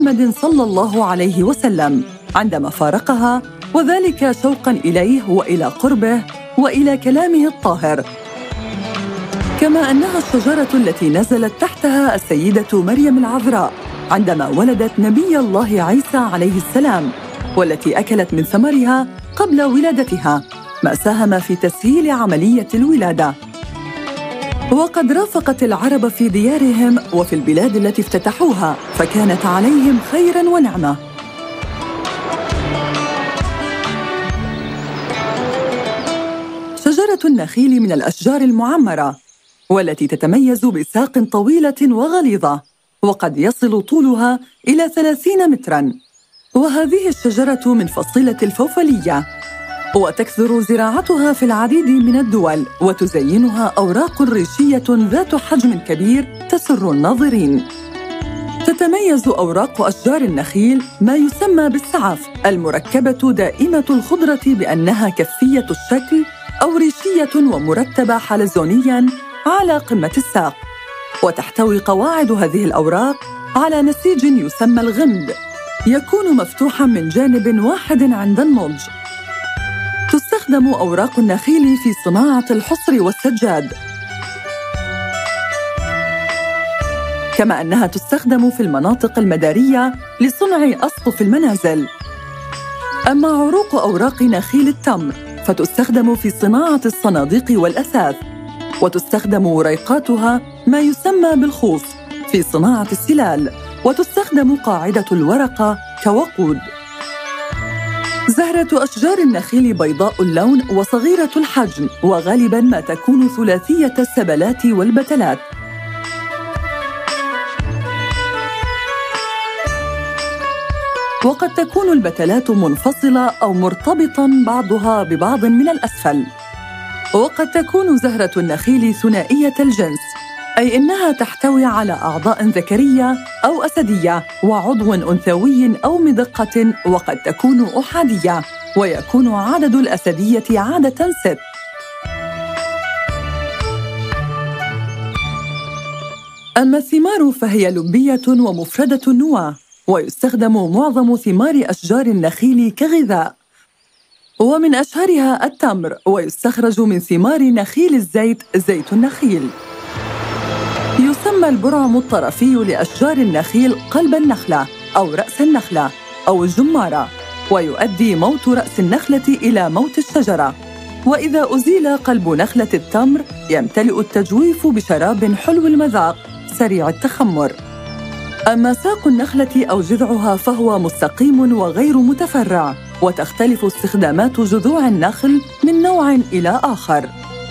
محمد صلى الله عليه وسلم عندما فارقها، وذلك شوقاً إليه وإلى قربه وإلى كلامه الطاهر. كما أنها الشجرة التي نزلت تحتها السيدة مريم العذراء عندما ولدت نبي الله عيسى عليه السلام، والتي أكلت من ثمرها قبل ولادتها، ما ساهم في تسهيل عملية الولادة. وقد رافقت العرب في ديارهم وفي البلاد التي افتتحوها، فكانت عليهم خيراً ونعمة. شجرة النخيل من الأشجار المعمرة، والتي تتميز بساق طويلة وغليظة، وقد يصل طولها إلى 30 متراً. وهذه الشجرة من فصيلة الفوفلية، وتكثر زراعتها في العديد من الدول، وتزينها أوراق ريشية ذات حجم كبير تسر الناظرين. تتميز أوراق أشجار النخيل ما يسمى بالسعف المركبة دائمة الخضرة بأنها كفية الشكل أو ريشية ومرتبة حلزونياً على قمة الساق. وتحتوي قواعد هذه الأوراق على نسيج يسمى الغمد، يكون مفتوحاً من جانب واحد عند النضج. تستخدم أوراق النخيل في صناعة الحصر والسجاد، كما أنها تستخدم في المناطق المدارية لصنع أسقف المنازل. أما عروق أوراق نخيل التمر فتستخدم في صناعة الصناديق والأثاث، وتستخدم وريقاتها ما يسمى بالخوص في صناعة السلال، وتستخدم قاعدة الورقة كوقود. زهرة أشجار النخيل بيضاء اللون وصغيرة الحجم، وغالباً ما تكون ثلاثية السبلات والبتلات. وقد تكون البتلات منفصلة أو مرتبطاً بعضها ببعض من الأسفل. وقد تكون زهرة النخيل ثنائية الجنس، أي إنها تحتوي على أعضاء ذكرية أو أسدية وعضو أنثوي أو مدقة، وقد تكون أحادية، ويكون عدد الأسدية عادة 6. أما الثمار فهي لبية ومفردة النواة، ويستخدم معظم ثمار أشجار النخيل كغذاء. ومن أشهرها التمر، ويستخرج من ثمار نخيل الزيت زيت النخيل. يسمى البرعم الطرفي لأشجار النخيل قلب النخلة أو رأس النخلة أو الجمارة، ويؤدي موت رأس النخلة إلى موت الشجرة. وإذا أزيل قلب نخلة التمر يمتلئ التجويف بشراب حلو المذاق سريع التخمر. أما ساق النخلة أو جذعها فهو مستقيم وغير متفرع، وتختلف استخدامات جذوع النخل من نوع إلى آخر.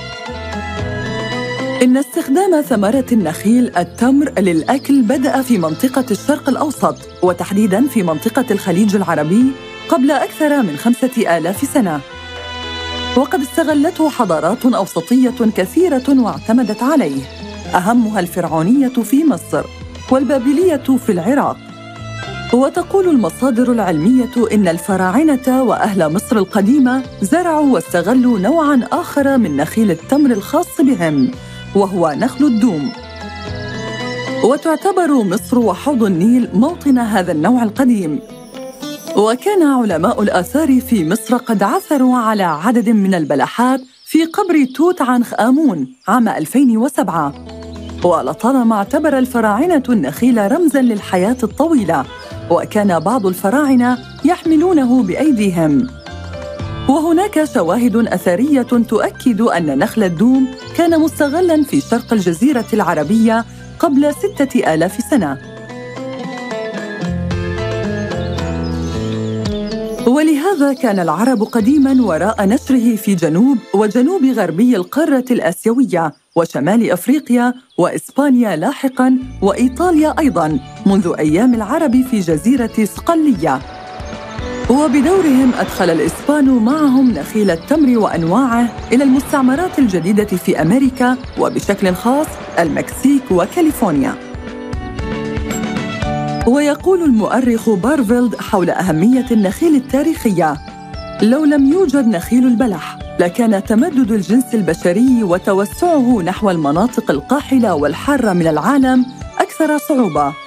إن استخدام ثمرة النخيل التمر للأكل بدأ في منطقة الشرق الأوسط، وتحديداً في منطقة الخليج العربي قبل أكثر من 5000 سنة. وقد استغلته حضارات أوسطية كثيرة واعتمدت عليه، أهمها الفرعونية في مصر والبابلية في العراق. وتقول المصادر العلمية إن الفراعنة وأهل مصر القديمة زرعوا واستغلوا نوعاً آخر من نخيل التمر الخاص بهم، وهو نخل الدوم. وتعتبر مصر وحوض النيل موطن هذا النوع القديم. وكان علماء الآثار في مصر قد عثروا على عدد من البلحات في قبر توت عنخ آمون عام 2007. ولطالما اعتبر الفراعنة النخيل رمزاً للحياة الطويلة، وكان بعض الفراعنة يحملونه بأيديهم. وهناك شواهد أثرية تؤكد أن نخل الدوم كان مستغلاً في شرق الجزيرة العربية قبل 6000 سنة. ولهذا كان العرب قديماً وراء نشره في جنوب وجنوب غربي القارة الآسيوية وشمال أفريقيا وإسبانيا لاحقاً، وإيطاليا أيضاً منذ أيام العرب في جزيرة صقلية. وبدورهم أدخل الإسبان معهم نخيل التمر وأنواعه إلى المستعمرات الجديدة في أمريكا، وبشكل خاص المكسيك وكاليفورنيا. ويقول المؤرخ بارفيلد حول أهمية النخيل التاريخية: لو لم يوجد نخيل البلح لكان تمدد الجنس البشري وتوسعه نحو المناطق القاحلة والحارة من العالم أكثر صعوبة.